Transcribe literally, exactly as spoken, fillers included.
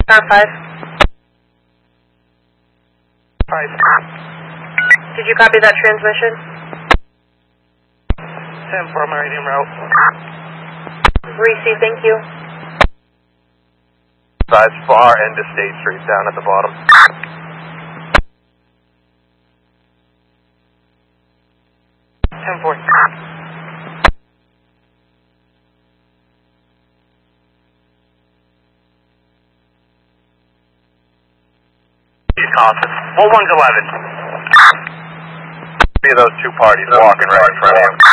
Star five. Five. Did you copy that transmission? ten four Meridian route. Receive, thank you. Size far end of State Street down at the bottom. ten four. Constant. Full one's eleven. See those two parties walking right in front of you.